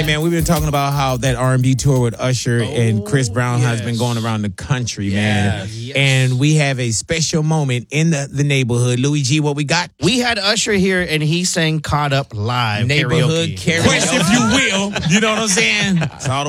Hey, man, we've been talking about how that R&B tour with Usher and Chris Brown has been going around the country, man. Yes. And we have a special moment in the neighborhood. Louis G, what we got? We had Usher here, and he sang Caught Up live. Neighborhood karaoke. Question If you will. You know what I'm saying? It's all the